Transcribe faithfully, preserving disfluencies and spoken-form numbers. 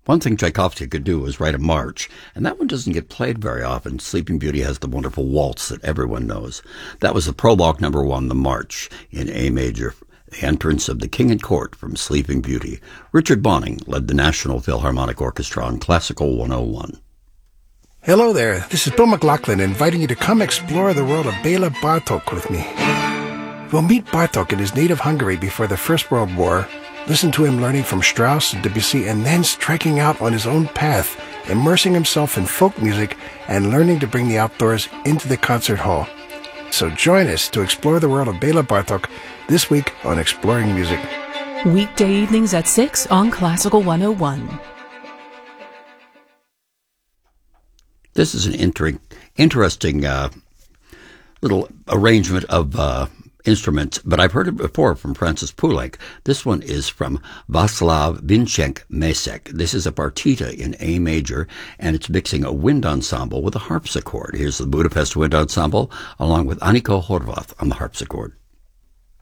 One thing Tchaikovsky could do was write a march, and that one doesn't get played very often. Sleeping Beauty has the wonderful waltz that everyone knows. That was the prologue number one, the March, in A major, the entrance of the King and Court from Sleeping Beauty. Richard Bonning led the National Philharmonic Orchestra on Classical one oh one. Hello there, this is Bill McLaughlin inviting you to come explore the world of Bela Bartok with me. We'll meet Bartok in his native Hungary before the First World War, listen to him learning from Strauss and Debussy, and then striking out on his own path, immersing himself in folk music and learning to bring the outdoors into the concert hall. So join us to explore the world of Bela Bartok this week on Exploring Music. Weekday evenings at six on Classical one oh one. This is an inter- interesting uh, little arrangement of uh, instruments, but I've heard it before from Francis Poulenc. This one is from Václav Vincent-Masek. This is a partita in A major, and it's mixing a wind ensemble with a harpsichord. Here's the Budapest Wind Ensemble, along with Anikó Horváth on the harpsichord.